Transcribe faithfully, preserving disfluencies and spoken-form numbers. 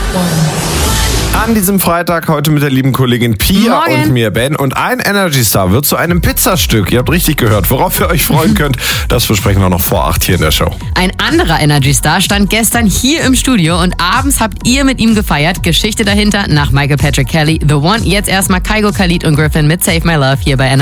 An diesem Freitag heute mit der lieben Kollegin Pia Morgen. und mir, Ben. Und ein Energy Star wird zu einem Pizzastück. Ihr habt richtig gehört. Worauf ihr euch freuen könnt, das besprechen wir noch vor acht hier in der Show. Ein anderer Energy Star stand gestern hier im Studio und abends habt ihr mit ihm gefeiert. Geschichte dahinter nach Michael Patrick Kelly, The One. Jetzt erstmal Kygo, Khalid und Griffin mit Save My Love hier bei Energy.